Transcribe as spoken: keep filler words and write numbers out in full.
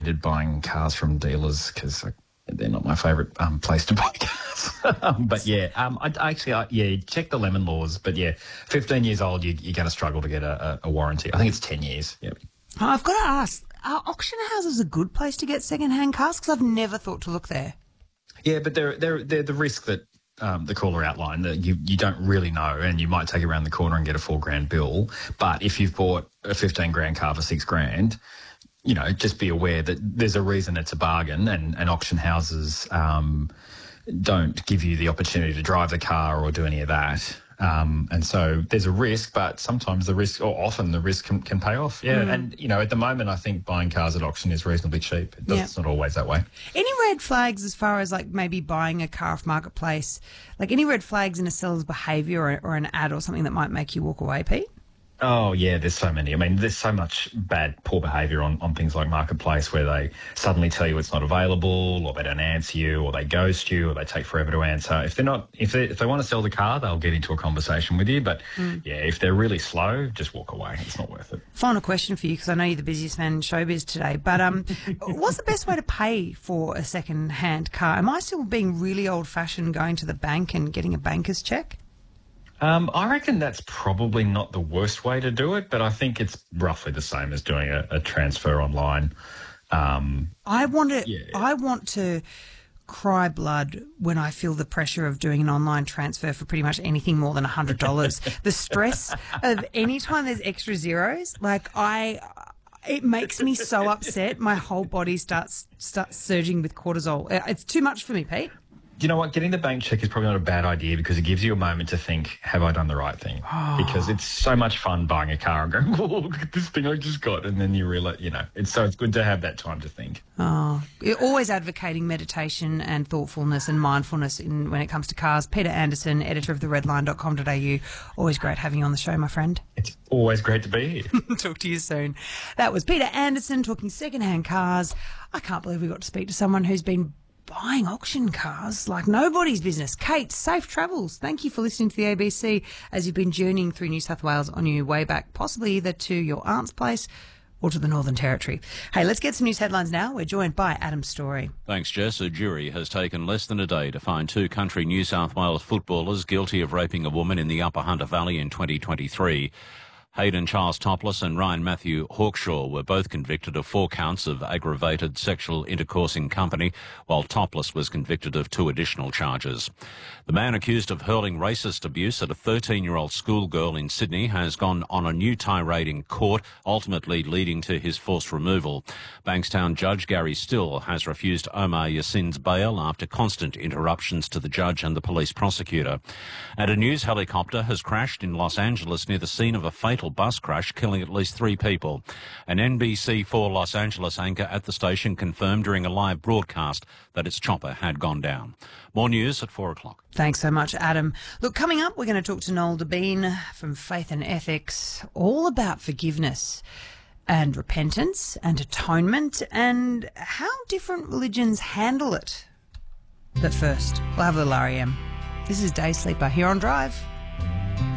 avoided buying cars from dealers because they're not my favourite um, place to buy cars. um, but yeah, um, I, I actually, I, yeah, check the lemon laws. But yeah, fifteen years old, you, you're going to struggle to get a, a, a warranty. I think it's ten years. Yeah. I've got to ask, are auction houses a good place to get second-hand cars? Because I've never thought to look there. Yeah, but they're they're they're the risk that um, the caller outlined that you you don't really know, and you might take it around the corner and get a four grand bill. But if you've bought a fifteen grand car for six grand, you know, just be aware that there's a reason it's a bargain, and, and auction houses um, don't give you the opportunity to drive the car or do any of that. Um, and so there's a risk, but sometimes the risk, or often the risk can, can pay off. Yeah. Mm. And, you know, at the moment, I think buying cars at auction is reasonably cheap. It does, yeah. It's not always that way. Any red flags as far as like maybe buying a car off Marketplace, like any red flags in a seller's behaviour or, or an ad or something that might make you walk away, Pete? Oh, yeah, there's so many. I mean, there's so much bad, poor behaviour on, on things like Marketplace where they suddenly tell you it's not available, or they don't answer you, or they ghost you, or they take forever to answer. If they're not, if they, if they want to sell the car, they'll get into a conversation with you. But, mm. yeah, if they're really slow, just walk away. It's not worth it. Final question for you, because I know you're the busiest man in showbiz today, but um, what's the best way to pay for a second-hand car? Am I still being really old-fashioned going to the bank and getting a banker's cheque? Um, I reckon that's probably not the worst way to do it, but I think it's roughly the same as doing a, a transfer online. Um, I want to. Yeah. I want to cry blood when I feel the pressure of doing an online transfer for pretty much anything more than a hundred dollars. The stress of any time there's extra zeros, like I. It makes me so upset. My whole body starts starts surging with cortisol. It's too much for me, Pete. You know what? Getting the bank check is probably not a bad idea because it gives you a moment to think, have I done the right thing? Oh. Because it's so much fun buying a car and going, oh, look at this thing I just got. And then you realise, you know, it's so it's good to have that time to think. Oh, you're always advocating meditation and thoughtfulness and mindfulness in, when it comes to cars. Peter Anderson, editor of the redline dot com dot a u. Always great having you on the show, my friend. It's always great to be here. Talk to you soon. That was Peter Anderson talking second-hand cars. I can't believe we got to speak to someone who's been buying auction cars like nobody's business. Kate, safe travels. Thank you for listening to the A B C as you've been journeying through New South Wales on your way back, possibly either to your aunt's place or to the Northern Territory. Hey, let's get some news headlines now. We're joined by Adam Story. Thanks, Jess. A jury has taken less than a day to find two country New South Wales footballers guilty of raping a woman in the Upper Hunter Valley in twenty twenty-three. Hayden Charles Topless and Ryan Matthew Hawkshaw were both convicted of four counts of aggravated sexual intercourse in company, while Topless was convicted of two additional charges. The man accused of hurling racist abuse at a thirteen-year-old schoolgirl in Sydney has gone on a new tirade in court, ultimately leading to his forced removal. Bankstown Judge Gary Still has refused Omar Yassin's bail after constant interruptions to the judge and the police prosecutor. And a news helicopter has crashed in Los Angeles near the scene of a fatal bus crash, killing at least three people. An N B C four Los Angeles anchor at the station confirmed during a live broadcast that its chopper had gone down. More news at four o'clock. Thanks so much, Adam. Look, coming up, we're going to talk to Noel Debien from Faith and Ethics, all about forgiveness and repentance and atonement and how different religions handle it. But first, we'll have a little R E M. This is Day Sleeper here on Drive.